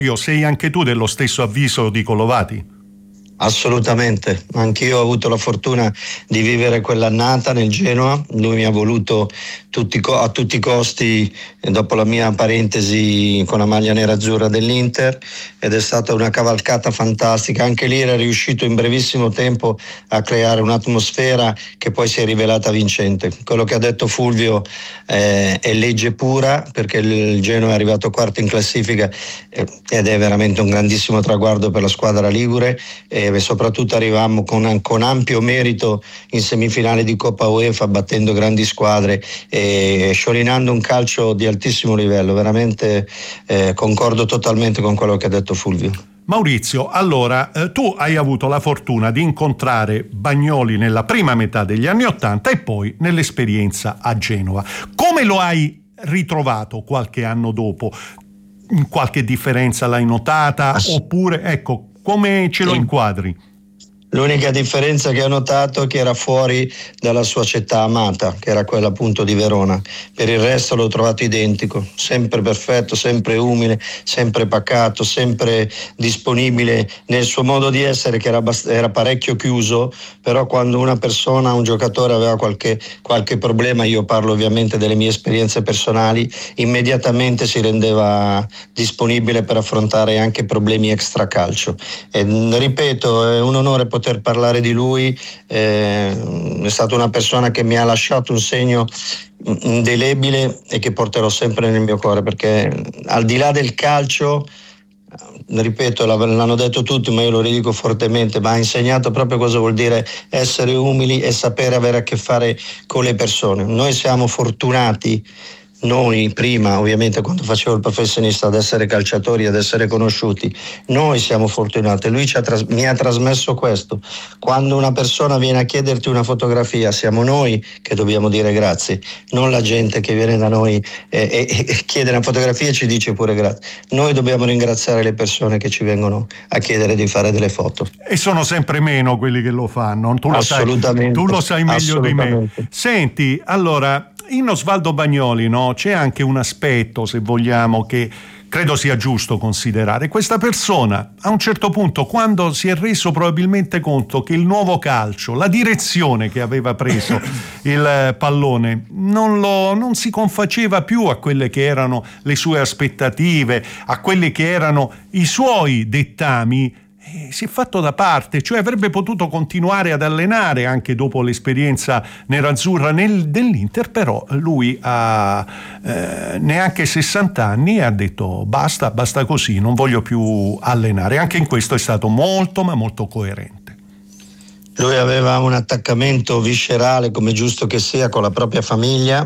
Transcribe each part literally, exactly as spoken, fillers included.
Sei anche tu dello stesso avviso di Colovati? Assolutamente, anch'io ho avuto la fortuna di vivere quell'annata nel Genoa. Lui mi ha voluto tutti, a tutti i costi dopo la mia parentesi con la maglia nera-azzurra dell'Inter, ed è stata una cavalcata fantastica. Anche lì era riuscito in brevissimo tempo a creare un'atmosfera che poi si è rivelata vincente. Quello che ha detto Fulvio eh, è legge pura, perché il Genoa è arrivato quarto in classifica eh, ed è veramente un grandissimo traguardo per la squadra ligure. Eh, e soprattutto arrivammo con, con ampio merito in semifinale di Coppa UEFA, battendo grandi squadre e sciorinando un calcio di altissimo livello. Veramente eh, concordo totalmente con quello che ha detto Fulvio. Maurizio, allora eh, tu hai avuto la fortuna di incontrare Bagnoli nella prima metà degli anni Ottanta e poi nell'esperienza a Genova. Come lo hai ritrovato qualche anno dopo? Qualche differenza l'hai notata? Ass- oppure, ecco, come ce lo inquadri? L'unica differenza che ho notato è che era fuori dalla sua città amata, che era quella appunto di Verona. Per il resto l'ho trovato identico, sempre perfetto, sempre umile, sempre pacato, sempre disponibile nel suo modo di essere, che era, bast- era parecchio chiuso, però quando una persona, un giocatore aveva qualche, qualche problema, io parlo ovviamente delle mie esperienze personali, immediatamente si rendeva disponibile per affrontare anche problemi extracalcio. E, ripeto, è un onore poter poter parlare di lui. Eh, è stata una persona che mi ha lasciato un segno indelebile e che porterò sempre nel mio cuore, perché al di là del calcio, ripeto, l'hanno detto tutti ma io lo ridico fortemente, ma ha insegnato proprio cosa vuol dire essere umili e sapere avere a che fare con le persone. Noi siamo fortunati, noi prima ovviamente quando facevo il professionista, ad essere calciatori, ad essere conosciuti. Noi siamo fortunati, lui ci ha tras- mi ha trasmesso questo. Quando una persona viene a chiederti una fotografia, siamo noi che dobbiamo dire grazie, non la gente che viene da noi e, e, e chiede una fotografia e ci dice pure grazie. Noi dobbiamo ringraziare le persone che ci vengono a chiedere di fare delle foto. E sono sempre meno quelli che lo fanno, tu lo sai, tu lo sai meglio di me. Senti, allora, in Osvaldo Bagnoli, no, c'è anche un aspetto, se vogliamo, che credo sia giusto considerare. Questa persona, a un certo punto, quando si è reso probabilmente conto che il nuovo calcio, la direzione che aveva preso il pallone, non, lo, non si confaceva più a quelle che erano le sue aspettative, a quelli che erano i suoi dettami, si è fatto da parte, cioè avrebbe potuto continuare ad allenare anche dopo l'esperienza nerazzurra nel, dell'Inter, però lui ha eh, neanche sessanta anni e ha detto basta, basta così, non voglio più allenare. Anche in questo è stato molto ma molto coerente. Lui aveva un attaccamento viscerale, come giusto che sia, con la propria famiglia.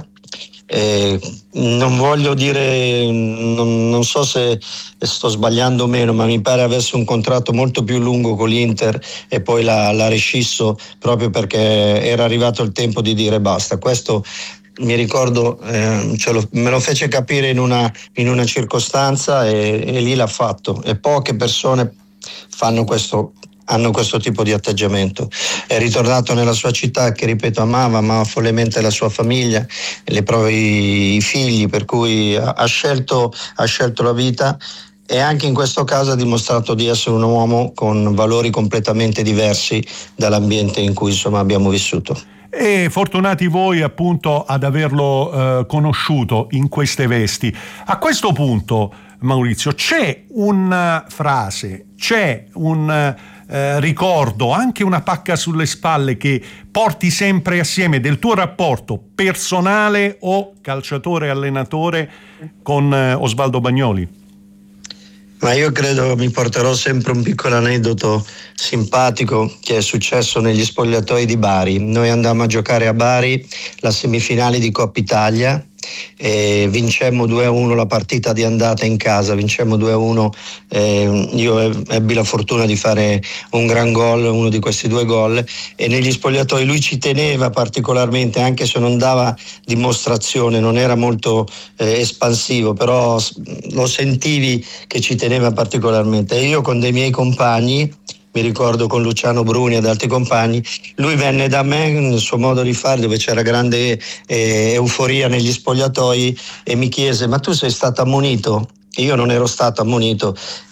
Eh, non voglio dire, non, non so se sto sbagliando o meno, ma mi pare avesse un contratto molto più lungo con l'Inter e poi l'ha, l'ha rescisso proprio perché era arrivato il tempo di dire basta. Questo mi ricordo, eh, ce lo, me lo fece capire in una, in una circostanza e, e lì l'ha fatto, e poche persone fanno questo, hanno questo tipo di atteggiamento. È ritornato nella sua città che, ripeto, amava, amava follemente la sua famiglia, le propri figli, per cui ha, ha, scelto, ha scelto la vita, e anche in questo caso ha dimostrato di essere un uomo con valori completamente diversi dall'ambiente in cui insomma abbiamo vissuto. E fortunati voi appunto ad averlo eh, conosciuto in queste vesti. A questo punto, Maurizio, c'è una frase, c'è un eh, ricordo, anche una pacca sulle spalle che porti sempre assieme del tuo rapporto personale o calciatore-allenatore con eh, Osvaldo Bagnoli? Ma io credo mi porterò sempre un piccolo aneddoto simpatico che è successo negli spogliatoi di Bari. Noi andammo a giocare a Bari la semifinale di Coppa Italia e vincemmo due a uno la partita di andata in casa, vincemmo due a uno. Eh, io ebbi la fortuna di fare un gran gol, uno di questi due gol, e negli spogliatoi lui ci teneva particolarmente, anche se non dava dimostrazione, non era molto eh, espansivo, però lo sentivi che ci teneva particolarmente. E io con dei miei compagni, mi ricordo con Luciano Bruni ed altri compagni, lui venne da me nel suo modo di fare, dove c'era grande eh, euforia negli spogliatoi, e mi chiese: ma tu sei stato ammonito? Io non ero stato ammonito